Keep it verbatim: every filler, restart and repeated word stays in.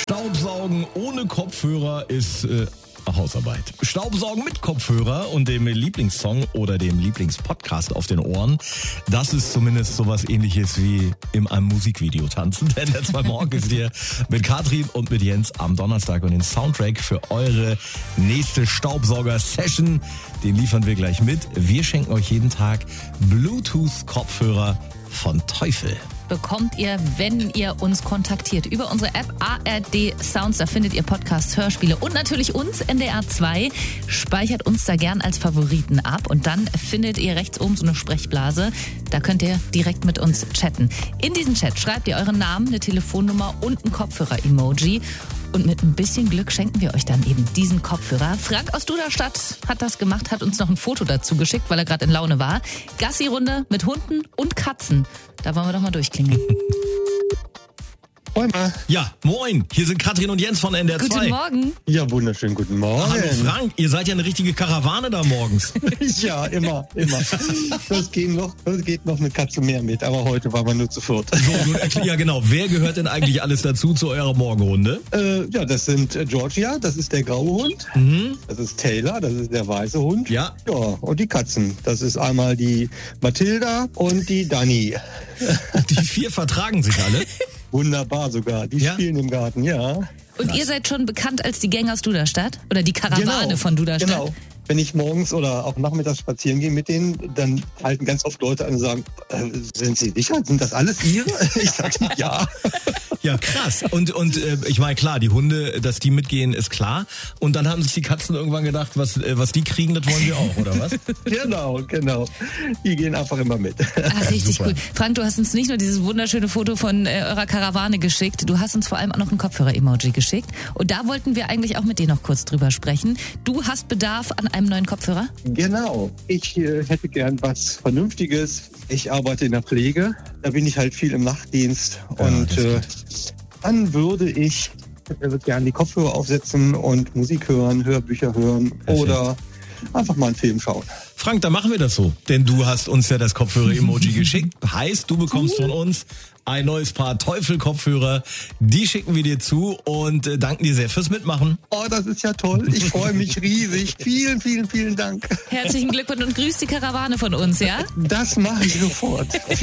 Staubsaugen ohne Kopfhörer ist äh, Hausarbeit. Staubsaugen mit Kopfhörer und dem Lieblingssong oder dem Lieblingspodcast auf den Ohren, das ist zumindest sowas Ähnliches wie in einem Musikvideo tanzen. Denn der zwei Morgen ist hier mit Katrin und mit Jens am Donnerstag und den Soundtrack für eure nächste Staubsauger-Session, den liefern wir gleich mit. Wir schenken euch jeden Tag Bluetooth-Kopfhörer von Teufel. Bekommt ihr, wenn ihr uns kontaktiert über unsere App A R D Sounds. Da findet ihr Podcasts, Hörspiele und natürlich uns, N D R zwei. Speichert uns da gern als Favoriten ab und dann findet ihr rechts oben so eine Sprechblase. Da könnt ihr direkt mit uns chatten. In diesen Chat schreibt ihr euren Namen, eine Telefonnummer und ein Kopfhörer-Emoji. Und mit ein bisschen Glück schenken wir euch dann eben diesen Kopfhörer. Frank aus Duderstadt hat das gemacht, hat uns noch ein Foto dazu geschickt, weil er gerade in Laune war. Gassi-Runde mit Hunden und Katzen. Da wollen wir doch mal durchklingeln. Moin mal. Ja, moin. Hier sind Katrin und Jens von N D R zwei. Guten Morgen. Ja, wunderschönen guten Morgen. Hallo Frank, ihr seid ja eine richtige Karawane da morgens. Ja, immer, immer. Das geht noch, das geht noch eine Katze mehr mit, aber heute waren wir nur zu viert. So, nun, ja genau. Wer gehört denn eigentlich alles dazu zu eurer Morgenrunde? Äh, ja, das sind äh, Georgia, das ist der graue Hund. Mhm. Das ist Taylor, das ist der weiße Hund. Ja. Ja, und die Katzen. Das ist einmal die Mathilda und die Dani. Die vier vertragen sich alle. Wunderbar sogar. Die Ja? spielen im Garten, ja. Und ihr seid schon bekannt als die Gang aus Duderstadt? Oder die Karawane Genau, von Duderstadt? Genau. Wenn ich morgens oder auch nachmittags spazieren gehe mit denen, dann halten ganz oft Leute an und sagen, äh, sind Sie sicher? Sind das alles Ihre? Ich sage, ja. Ja, krass. Und, und äh, ich meine, klar, die Hunde, dass die mitgehen, ist klar. Und dann haben sich die Katzen irgendwann gedacht, was, äh, was die kriegen, das wollen wir auch, oder was? Genau, genau. Die gehen einfach immer mit. Ach, richtig Super. cool. Frank, du hast uns nicht nur dieses wunderschöne Foto von äh, eurer Karawane geschickt, du hast uns vor allem auch noch ein Kopfhörer-Emoji geschickt. Und da wollten wir eigentlich auch mit dir noch kurz drüber sprechen. Du hast Bedarf an einem neuen Kopfhörer? Genau. Ich äh, hätte gern was Vernünftiges. Ich arbeite in der Pflege. Da bin ich halt viel im Nachtdienst. Ja, und das äh, dann würde ich äh, gerne die Kopfhörer aufsetzen und Musik hören, Hörbücher hören Perfekt. oder einfach mal einen Film schauen. Frank, dann machen wir das so. Denn du hast uns ja das Kopfhörer-Emoji geschickt. Heißt, du bekommst von uns ein neues Paar Teufel-Kopfhörer. Die schicken wir dir zu und äh, danken dir sehr fürs Mitmachen. Oh, das ist ja toll. Ich freue mich riesig. Vielen, vielen, vielen Dank. Herzlichen Glückwunsch und grüß die Karawane von uns, ja? Das mache ich sofort.